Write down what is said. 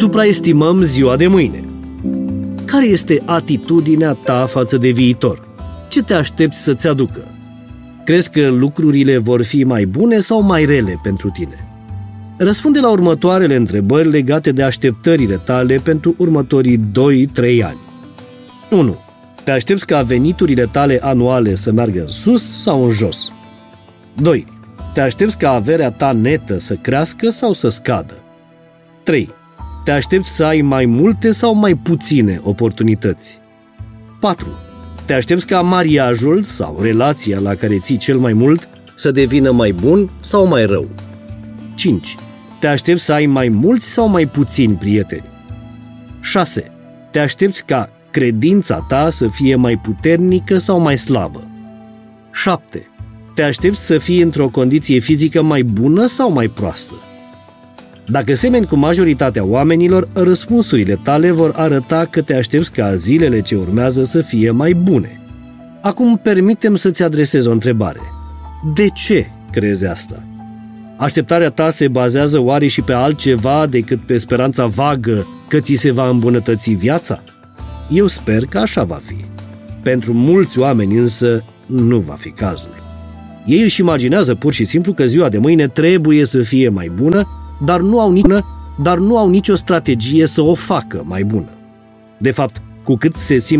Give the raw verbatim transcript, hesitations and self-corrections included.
Supraestimăm ziua de mâine. Care este atitudinea ta față de viitor? Ce te aștepți să-ți aducă? Crezi că lucrurile vor fi mai bune sau mai rele pentru tine? Răspunde la următoarele întrebări legate de așteptările tale pentru următorii doi trei ani. unu. Te aștepți ca veniturile tale anuale să meargă în sus sau în jos? doi. Te aștepți ca averea ta netă să crească sau să scadă? trei. Te aștepți să ai mai multe sau mai puține oportunități? patru. Te aștepți ca mariajul sau relația la care ții cel mai mult să devină mai bun sau mai rău? cinci. Te aștepți să ai mai mulți sau mai puțini prieteni? șase. Te aștepți ca credința ta să fie mai puternică sau mai slabă? șapte. Te aștepți să fii într-o condiție fizică mai bună sau mai proastă? Dacă semeni cu majoritatea oamenilor, răspunsurile tale vor arăta că te aștepți ca zilele ce urmează să fie mai bune. Acum permitem să-ți adresez o întrebare. De ce crezi asta? Așteptarea ta se bazează oare și pe altceva decât pe speranța vagă că ți se va îmbunătăți viața? Eu sper că așa va fi. Pentru mulți oameni însă nu va fi cazul. Ei își imaginează pur și simplu că ziua de mâine trebuie să fie mai bună, dar nu au nici, dar nu au nicio strategie să o facă mai bună. De fapt, cu cât se simt